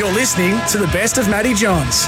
You're listening to the best of Matty Johns.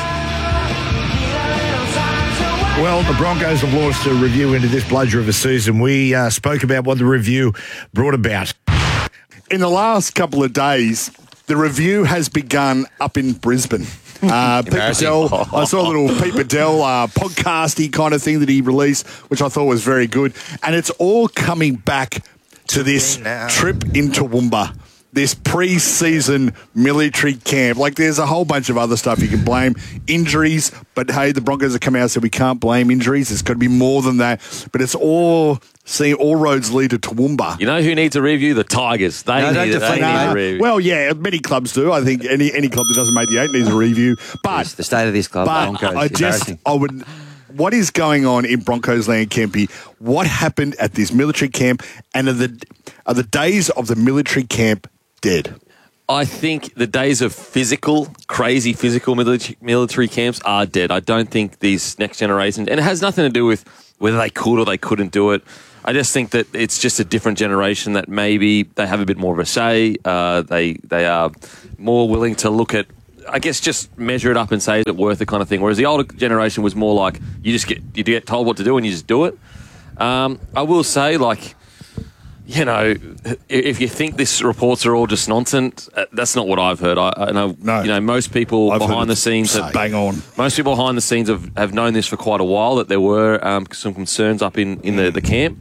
Well, the Broncos have launched a review into this bludger of a season. We spoke about what the review brought about. In the last couple of days, the review has begun up in Brisbane. Pete Badell, I saw a little Pete Badell podcasty kind of thing that he released, which I thought was very good. And it's all coming back to this trip in Toowoomba, this pre-season military camp. Like, there's a whole bunch of other stuff you can blame. Injuries, but hey, the Broncos have come out and said we can't blame injuries. It's got to be more than that. But it's all roads lead to Toowoomba. You know who needs a review? The Tigers. They need a review. Well, yeah, many clubs do. I think any club that doesn't make the 8 needs a review. But it's the state of this club, Broncos. What is going on in Broncos land, Kempy? What happened at this military camp? And are the days of the military camp dead? I think the days of crazy physical military camps are dead. I don't think these next generations, and it has nothing to do with whether they could or they couldn't do it. I just think that it's just a different generation that maybe they have a bit more of a say. They are more willing to look at, I guess, just measure it up and say, is it worth it kind of thing. Whereas the older generation was more like, you get told what to do and you just do it. I will say, like, you know, if you think these reports are all just nonsense, that's not what I've heard. I know, you know, most people behind the scenes Most people behind the scenes have known this for quite a while, that there were some concerns up in the camp.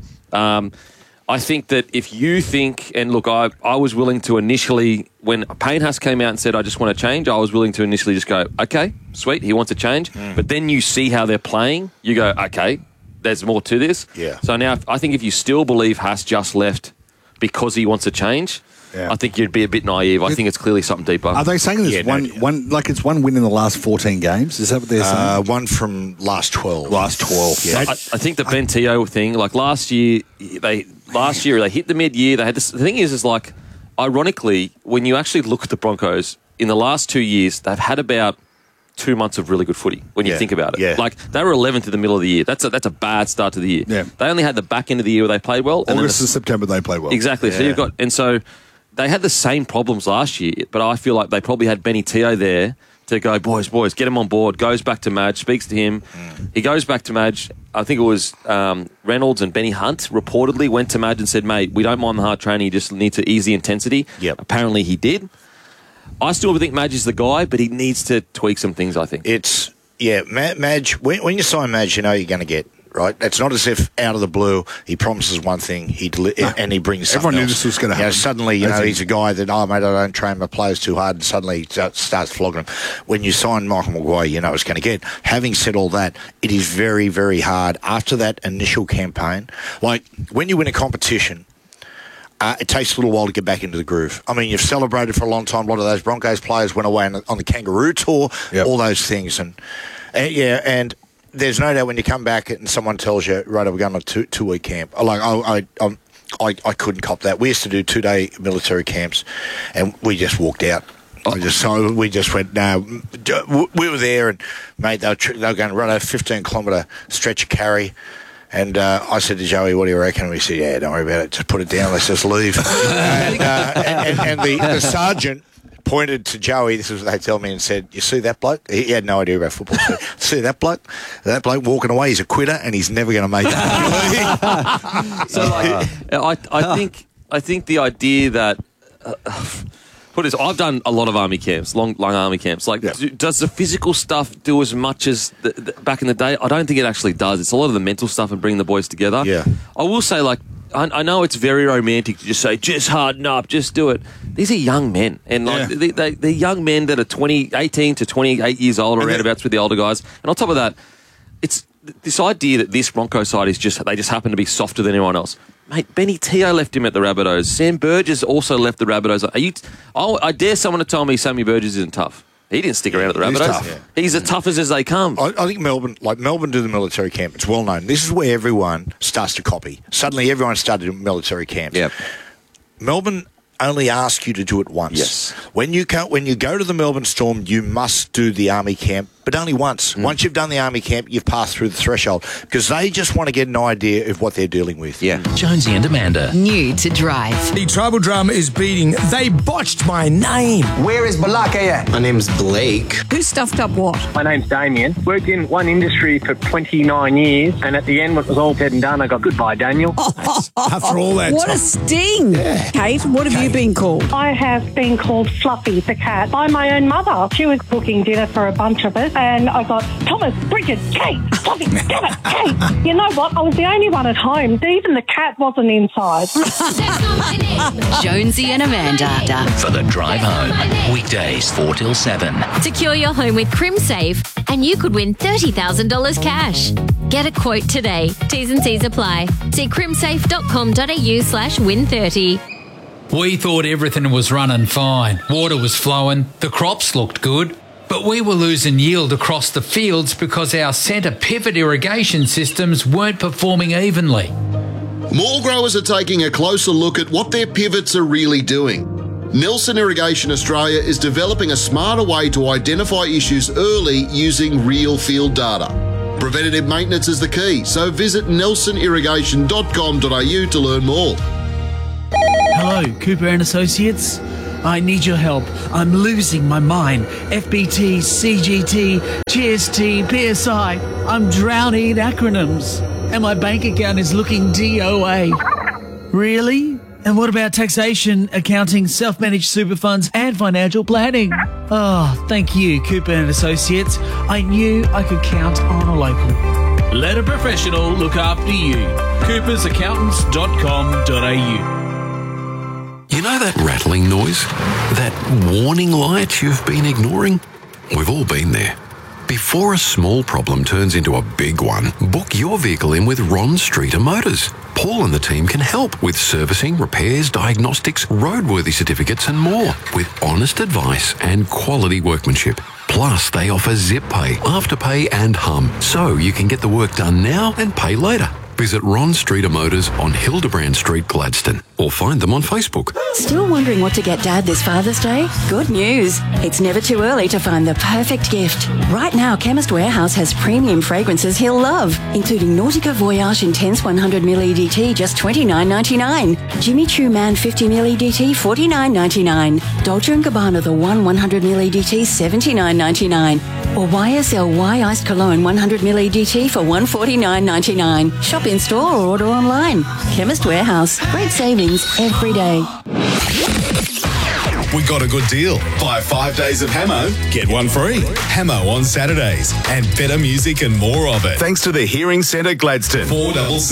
I think that if you think, and look, I was willing to initially, when Payne-Haas came out and said, I just want to change, I was willing to initially just go, okay, sweet, he wants to change. But then you see how they're playing, you go, okay, there's more to this. Yeah. So now I think if you still believe Haas just left because he wants to change, I think you'd be a bit naive. I think it's clearly something deeper. Are they saying there's it's one win in the last 14 games? Is that what they're saying? One from last 12. Yeah. I think the Ben Teo thing, like last year they hit the mid-year. They had this. The thing is like, ironically, when you actually look at the Broncos in the last 2 years, they've had about 2 months of really good footy when you think about it. Yeah. Like, they were 11th in the middle of the year. That's a bad start to the year. Yeah. They only had the back end of the year where they played well. August and September they played well. Exactly. Yeah. So they had the same problems last year, but I feel like they probably had Benny Teo there to go, boys, get him on board. Goes back to Madge, speaks to him. He goes back to Madge. I think it was Reynolds and Benny Hunt reportedly went to Madge and said, mate, we don't mind the hard training, you just need to ease the intensity. Yep. Apparently he did. I still think Madge is the guy, but he needs to tweak some things, I think. Madge, when you sign Madge, you know you're going to get, right? It's not as if out of the blue he promises one thing and he brings something Everyone knew else. this was going to happen. Suddenly, he's a guy that, mate, I don't train my players too hard, and suddenly he starts flogging them. When you sign Michael Maguire, you know it's going to get. Having said all that, it is very, very hard after that initial campaign. Like, when you win a competition, it takes a little while to get back into the groove. I mean, you've celebrated for a long time. A lot of those Broncos players went away on the Kangaroo Tour, all those things. And there's no doubt when you come back and someone tells you, right, we're going on a two-week camp. Like, I couldn't cop that. We used to do 2-day military camps, and we just walked out. We just went, no. We were there, and, mate, they were going to run a 15-kilometre stretcher carry. And I said to Joey, what do you reckon? And we said, yeah, don't worry about it. Just put it down. Let's just leave. and the sergeant pointed to Joey, this is what they tell me, and said, you see that bloke? He had no idea about football. So, see that bloke? That bloke walking away, he's a quitter, and he's never going to make it. So, I think the idea that... I've done a lot of army camps, long army camps. Like, does the physical stuff do as much as back in the day? I don't think it actually does. It's a lot of the mental stuff and bringing the boys together. Yeah. I will say, like, I know it's very romantic to just say, just harden up, just do it. These are young men. And, like, they're young men that are 18 to 28 years old, or roundabouts with the older guys. And on top of that, it's this idea that this Bronco side is they just happen to be softer than anyone else. Mate, Benny Teo left him at the Rabbitohs. Sam Burgess also left the Rabbitohs. I dare someone to tell me Sammy Burgess isn't tough. He didn't stick around at the Rabbitohs. He's as tough as they come. I think Melbourne do the military camp. It's well known. This is where everyone starts to copy. Suddenly everyone started doing military camps. Yep. Melbourne only ask you to do it once. Yes. When you go to the Melbourne Storm, you must do the army camp but only once. Once you've done the army camp, you've passed through the threshold because they just want to get an idea of what they're dealing with. Yeah. Jonesy and Amanda. New to Drive. The tribal drama is beating. They botched my name. Where is Balaka at? My name's Blake. Who stuffed up what? My name's Damien. Worked in one industry for 29 years, and at the end, when it was all said and done, I got goodbye, Daniel. After all that What time. a sting. Yeah. Kate, what have you been called? I have been called Fluffy the cat by my own mother. She was cooking dinner for a bunch of us, and I got Thomas, Bridget, Kate, Fluffy, damn it, Kate. You know what? I was the only one at home. Even the cat wasn't inside. Jonesy and Amanda. For the drive home. Weekdays 4 till 7. Secure your home with CrimSafe and you could win $30,000 cash. Get a quote today. T's and C's apply. See crimsafe.com.au/win30. We thought everything was running fine. Water was flowing, the crops looked good, but we were losing yield across the fields because our centre pivot irrigation systems weren't performing evenly. More growers are taking a closer look at what their pivots are really doing. Nelson Irrigation Australia is developing a smarter way to identify issues early using real field data. Preventative maintenance is the key, so visit nelsonirrigation.com.au to learn more. Hello, Cooper and Associates. I need your help. I'm losing my mind. FBT, CGT, GST, PSI. I'm drowning in acronyms. And my bank account is looking DOA. Really? And what about taxation, accounting, self-managed super funds, and financial planning? Oh, thank you, Cooper and Associates. I knew I could count on a local. Let a professional look after you. CoopersAccountants.com.au. You know that rattling noise? That warning light you've been ignoring? We've all been there. Before a small problem turns into a big one, book your vehicle in with Ron Streeter Motors. Paul and the team can help with servicing, repairs, diagnostics, roadworthy certificates and more with honest advice and quality workmanship. Plus, they offer Zip Pay, Afterpay and Hum, so you can get the work done now and pay later. Visit Ron Streeter Motors on Hildebrand Street, Gladstone, or find them on Facebook. Still wondering what to get Dad this Father's Day? Good news. It's never too early to find the perfect gift. Right now, Chemist Warehouse has premium fragrances he'll love, including Nautica Voyage Intense 100ml EDT, just $29.99. Jimmy Choo Man 50ml EDT, $49.99. Dolce & Gabbana The One 100ml EDT, $79.99. Or YSL Iced Cologne 100ml EDT for $149.99. Shop in store or order online. Chemist Warehouse. Great savings every day. We got a good deal. Buy 5 days of Hamo, get one free. Hamo on Saturdays. And better music and more of it. Thanks to the Hearing Centre Gladstone. 466